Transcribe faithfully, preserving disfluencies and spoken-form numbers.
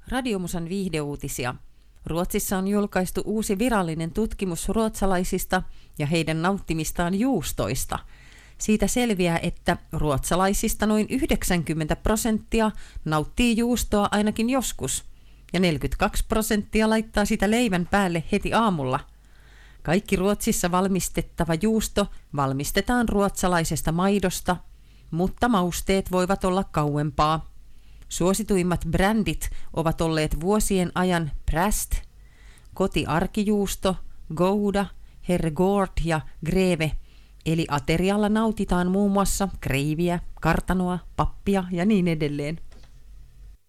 Radiomusan viihdeuutisia. Ruotsissa on julkaistu uusi virallinen tutkimus ruotsalaisista ja heidän nauttimistaan juustoista. Siitä selviää, että ruotsalaisista noin yhdeksänkymmentä prosenttia nauttii juustoa ainakin joskus, ja neljäkymmentäkaksi prosenttia laittaa sitä leivän päälle heti aamulla. Kaikki Ruotsissa valmistettava juusto valmistetaan ruotsalaisesta maidosta, mutta mausteet voivat olla kauempaa. Suosituimmat brändit ovat olleet vuosien ajan Präst, kotiarkijuusto, Gouda, Herregård ja Greve, eli aterialla nautitaan muun muassa kreiviä, kartanoa, pappia ja niin edelleen.